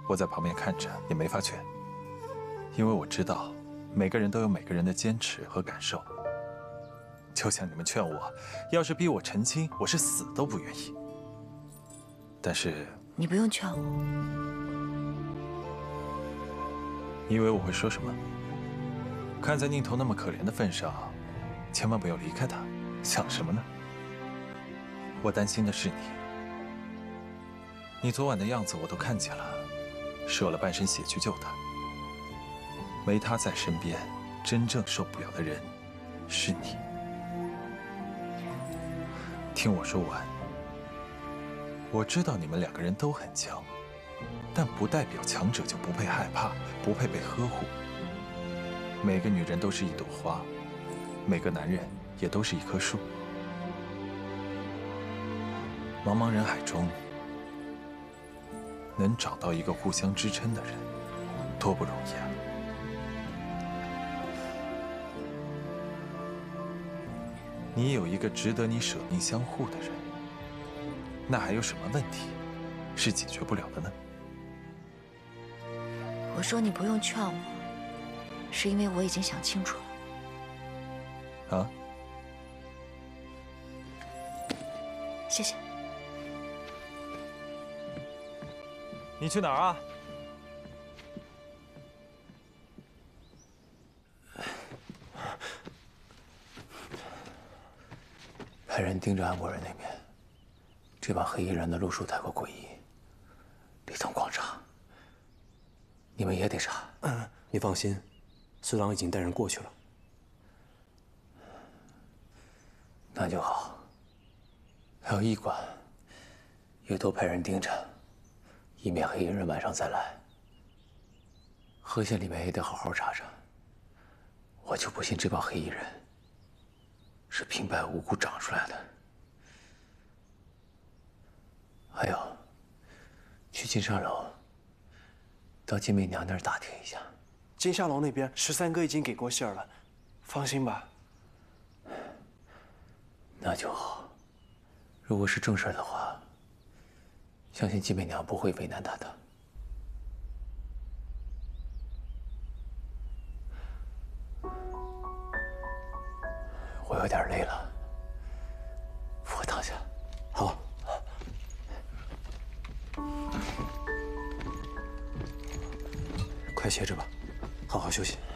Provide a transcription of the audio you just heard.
我在旁边看着也没法劝，因为我知道每个人都有每个人的坚持和感受。就像你们劝我，要是逼我成亲，我是死都不愿意。但是你不用劝我。 你以为我会说什么？看在宁头那么可怜的份上，千万不要离开他。想什么呢？我担心的是你。你昨晚的样子我都看见了，舍了半身血去救他。没他在身边，真正受不了的人是你。听我说完。我知道你们两个人都很强，但不代表强者就不配害怕，不配被呵护。每个女人都是一朵花，每个男人也都是一棵树。茫茫人海中，能找到一个互相支撑的人，多不容易啊！你有一个值得你舍命相护的人，那还有什么问题是解决不了的呢？ 我说你不用劝我，是因为我已经想清楚了。 啊？ 谢谢。 你去哪儿啊？ 派人盯着安国人那边。这帮黑衣人的路数太过诡异，里头光查，你们也得查。 你放心，孙郎已经带人过去了。 那就好。还有驿馆，也都派人盯着，以免黑衣人晚上再来。河县里面也得好好查查。我就不信这帮黑衣人是平白无故长出来的。还有，去金沙楼，到金媚娘那儿打听一下。 金沙楼那边13哥已经给过信儿了，放心吧。 那就好。如果是正事的话，相信金媚娘不会为难他的。我有点累了，扶我躺下。 好。快歇着吧，好好休息。